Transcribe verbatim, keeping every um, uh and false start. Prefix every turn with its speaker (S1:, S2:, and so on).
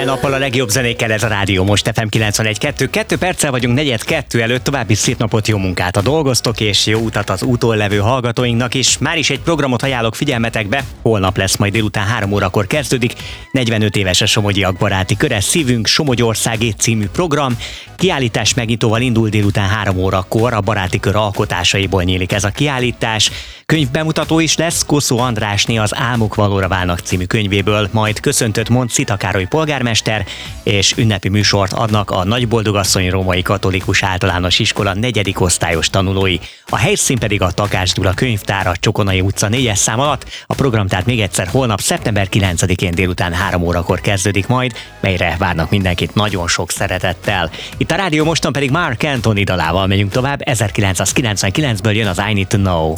S1: nappal a legjobb zenékkel, ez a Rádió Most ef em kilencvenegy kettő. Kettő perccel vagyunk negyed kettő előtt, további szép napot, jó munkát a dolgoztok, és jó utat az úton levő hallgatóinknak is. Már is egy programot ajánlok figyelmetekbe, holnap lesz, majd délután három órakor kezdődik. negyvenöt éves a Somogyiak baráti köre, Szívünk Somogyországét című program. Kiállítás megnyitóval indul délután három órakor, a baráti kör alkotásaiból nyílik ez a kiállítás. Könyvbemutató is lesz, Koszó Andrásné az Álmok valóra válnak című könyvéből, majd köszöntött mond Szita Károly polgármester, és ünnepi műsort adnak a Nagyboldogasszony Római Katolikus Általános Iskola negyedik osztályos tanulói. A helyszín pedig a Takács Gyula könyvtár, a Csokonai utca négyes szám alatt. A program tehát még egyszer holnap, szeptember kilencedikén délután három órakor kezdődik majd, melyre várnak mindenkit nagyon sok szeretettel. Itt a Rádió Moston pedig Mark Anthony dalával megyünk tovább, ezerkilencszázkilencvenkilencből jön az I Need to Know.